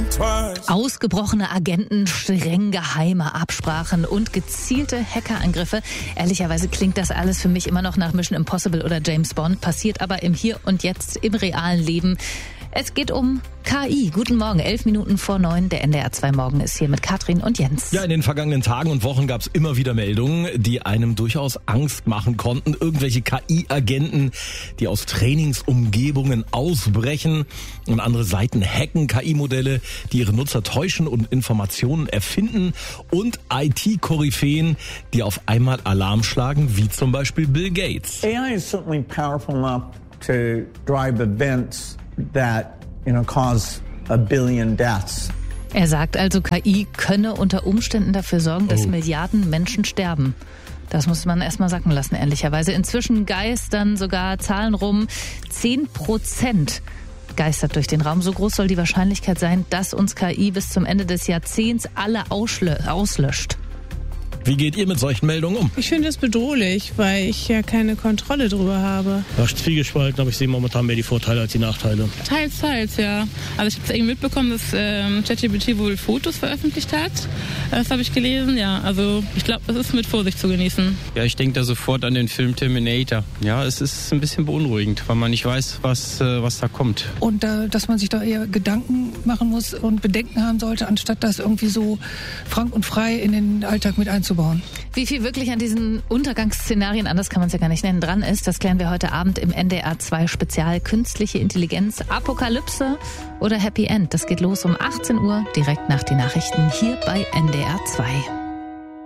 Ausgebrochene Agenten, streng geheime Absprachen und gezielte Hackerangriffe. Ehrlicherweise klingt das alles für mich immer noch nach Mission Impossible oder James Bond, passiert aber im Hier und Jetzt, im realen Leben. Es geht um KI. Guten Morgen, 11:11. Der NDR 2 Morgen ist hier mit Katrin und Jens. Ja, in den vergangenen Tagen und Wochen gab es immer wieder Meldungen, die einem durchaus Angst machen konnten. Irgendwelche KI-Agenten, die aus Trainingsumgebungen ausbrechen und andere Seiten hacken. KI-Modelle, die ihre Nutzer täuschen und Informationen erfinden. Und IT-Koryphäen, die auf einmal Alarm schlagen, wie zum Beispiel Bill Gates. AI is certainly powerful enough to drive events that, cause 1 billion deaths. Er sagt also, KI könne unter Umständen dafür sorgen, dass Milliarden Menschen sterben. Das muss man erstmal sacken lassen, ehrlicherweise. Inzwischen geistern sogar Zahlen rum. 10% geistert durch den Raum. So groß soll die Wahrscheinlichkeit sein, dass uns KI bis zum Ende des Jahrzehnts alle auslöscht. Wie geht ihr mit solchen Meldungen um? Ich finde es bedrohlich, weil ich ja keine Kontrolle drüber habe. Ja, zwiegespalten, aber ich sehe momentan mehr die Vorteile als die Nachteile. Teils, ja. Also ich habe es irgendwie mitbekommen, dass ChatGPT wohl Fotos veröffentlicht hat. Das habe ich gelesen, ja. Also ich glaube, das ist mit Vorsicht zu genießen. Ja, ich denke da sofort an den Film Terminator. Ja, es ist ein bisschen beunruhigend, weil man nicht weiß, was da kommt. Und dass man sich da eher Gedanken machen muss und Bedenken haben sollte, anstatt das irgendwie so frank und frei in den Alltag mit einzubauen. Wie viel wirklich an diesen Untergangsszenarien, anders kann man es ja gar nicht nennen, dran ist, das klären wir heute Abend im NDR 2 Spezial. Künstliche Intelligenz, Apokalypse oder Happy End. Das geht los um 18 Uhr, direkt nach den Nachrichten hier bei NDR 2.